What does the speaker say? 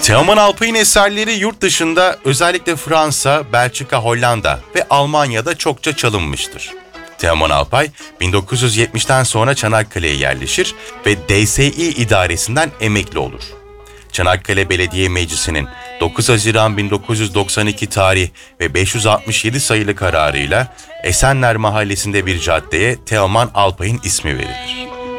Teoman Alpay'ın eserleri yurt dışında özellikle Fransa, Belçika, Hollanda ve Almanya'da çokça çalınmıştır. Teoman Alpay 1970'ten sonra Çanakkale'ye yerleşir ve DSİ idaresinden emekli olur. Çanakkale Belediye Meclisi'nin 9 Haziran 1992 tarih ve 567 sayılı kararıyla Esenler Mahallesi'nde bir caddeye Teoman Alpay'ın ismi verilir.